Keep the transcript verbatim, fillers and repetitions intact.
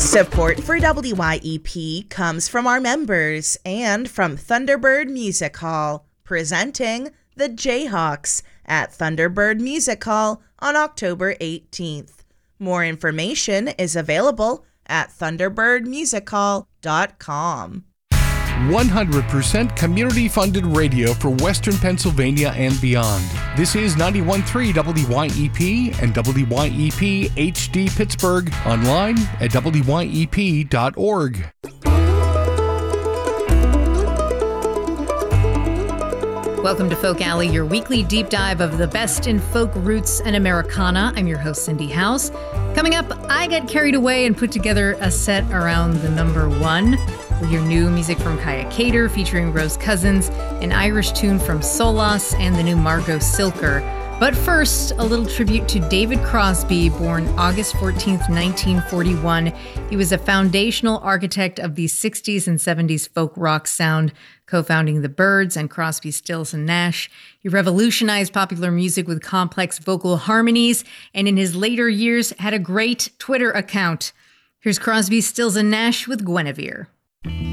Support for W Y E P comes from our members and from Thunderbird Music Hall, presenting the Jayhawks at Thunderbird Music Hall on October eighteenth. More information is available at thunderbird music hall dot com. one hundred percent community-funded radio for Western Pennsylvania and beyond. This is ninety-one point three W Y E P and W Y E P H D Pittsburgh, online at W Y E P dot org. Welcome to Folk Alley, your weekly deep dive of the best in folk roots and Americana. I'm your host, Cindy House. Coming up, I get carried away and put together a set around the number one. We'll hear new music from Kaya Cater featuring Rose Cousins, an Irish tune from Solas, and the new Margot Silker. But first, a little tribute to David Crosby, born August fourteenth, nineteen forty-one. He was a foundational architect of the sixties and seventies folk rock sound, co-founding the Byrds and Crosby, Stills and Nash. He revolutionized popular music with complex vocal harmonies, and in his later years had a great Twitter account. Here's Crosby, Stills and Nash with Guinevere.